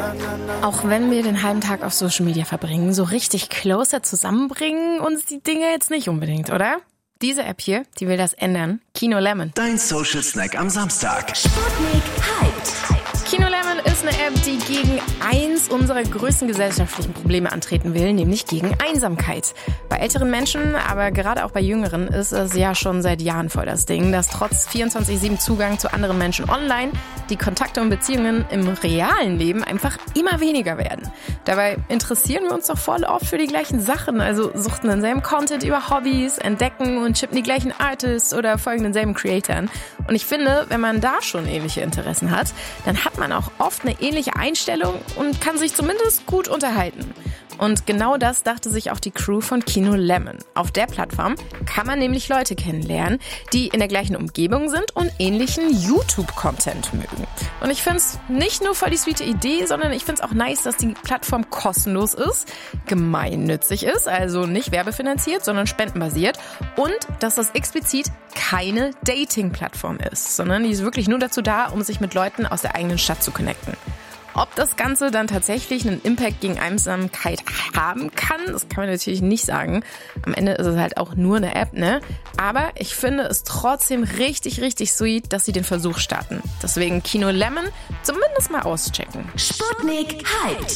Auch wenn wir den halben Tag auf Social Media verbringen, so richtig closer zusammenbringen uns die Dinge jetzt nicht unbedingt, oder? Diese App hier, die will das ändern. Kino Lemon. Dein Social Snack am Samstag. Sputnik Hyped. Kino Lemon ist eine App, die gegen eins unserer größten gesellschaftlichen Probleme antreten will, nämlich gegen Einsamkeit. Bei älteren Menschen, aber gerade auch bei Jüngeren, ist es ja schon seit Jahren voll das Ding, dass trotz 24/7 Zugang zu anderen Menschen online die Kontakte und Beziehungen im realen Leben einfach immer weniger werden. Dabei interessieren wir uns doch voll oft für die gleichen Sachen, also suchten denselben Content über Hobbys, entdecken und chippen die gleichen Artists oder folgen denselben Creatoren. Und ich finde, wenn man da schon ähnliche Interessen hat, dann hat man auch oft eine ähnliche Einstellung und kann sich zumindest gut unterhalten. Und genau das dachte sich auch die Crew von Kino Lemon. Auf der Plattform kann man nämlich Leute kennenlernen, die in der gleichen Umgebung sind und ähnlichen YouTube-Content mögen. Und ich finde es nicht nur voll die sweete Idee, sondern ich finde es auch nice, dass die Plattform kostenlos ist, gemeinnützig ist, also nicht werbefinanziert, sondern spendenbasiert und dass das explizit keine Dating-Plattform ist, sondern die ist wirklich nur dazu da, um sich mit Leuten aus der eigenen Stadt zu connecten. Ob das Ganze dann tatsächlich einen Impact gegen Einsamkeit haben kann, das kann man natürlich nicht sagen. Am Ende ist es halt auch nur eine App, ne? Aber ich finde es trotzdem richtig, richtig sweet, dass sie den Versuch starten. Deswegen Kino Lemon zumindest mal auschecken. Sputnik Hyped.